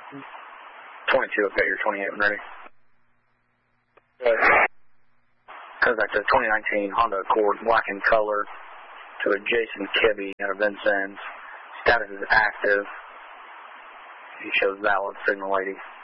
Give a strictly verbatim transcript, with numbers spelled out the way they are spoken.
twenty-two, I've got your twenty-eight one ready. Good. Comes back to twenty nineteen Honda Accord, black in color, to a Jason Kibbe out of Vincennes. Status is active. He shows valid signal eighty.